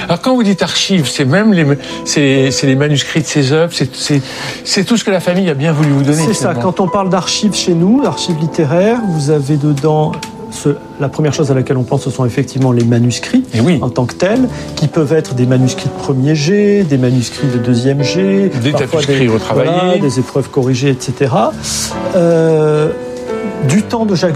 Alors quand vous dites archives, c'est même les manuscrits de ses œuvres, c'est tout ce que la famille a bien voulu vous donner. C'est ça, quand on parle d'archives chez nous, archives littéraires, vous avez dedans... La première chose à laquelle on pense, ce sont effectivement les manuscrits en tant que tels, qui peuvent être des manuscrits de premier jet, des manuscrits de deuxième jet, des tapisseries retravaillées, des épreuves corrigées, etc. Du temps de Jacques